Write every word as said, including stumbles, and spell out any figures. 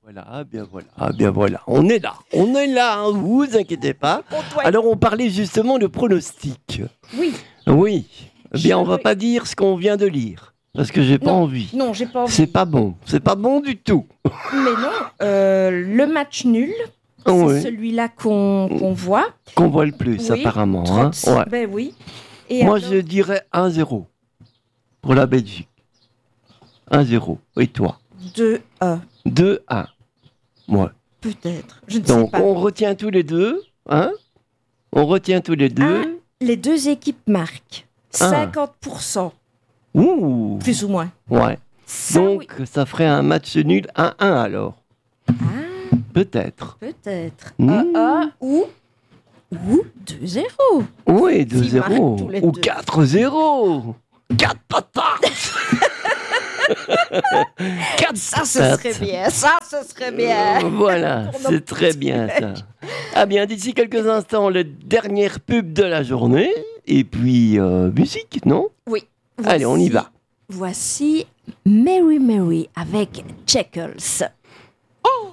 Voilà, bien voilà, ah, bien voilà, on est là, on est là, hein, vous inquiétez pas. Alors on parlait justement de pronostic. Oui. Oui, eh bien Je on va vais- pas dire ce qu'on vient de lire, parce que j'ai pas Non, envie. non, j'ai pas envie. C'est pas bon, c'est pas bon du tout. Mais non, euh, le match nul, c'est Oui. celui-là qu'on qu'on voit. Qu'on voit le plus Oui, apparemment. Hein. trente, Ouais. ben oui. Et Moi alors, je dirais un zéro pour la Belgique. un zéro. Et toi? deux un, deux un. Ouais. peut-être. Je ne sais Donc pas. on retient tous les deux, hein? On retient tous les deux. Les deux équipes marquent Ah. cinquante pour cent, Ouh. plus ou moins. Ouais. Ça, Donc oui. ça ferait un match nul un un alors. Ah, Peut-être. peut-être. Mmh. un un ou, ou deux zéro. Oui, deux S'ils marquent zéro. tous les Ou deux. quatre zéro. quatre patates. quatre Ça, ce patates. serait bien. Ça, ce serait bien. Euh, voilà, Pour nos c'est très petits bien ça. Belges. Ah bien, d'ici quelques instants, le dernier pub de la journée. Et puis, euh, musique, non? Oui. Allez, on y Voici- va. Voici Mary Mary avec Checkles. Oh,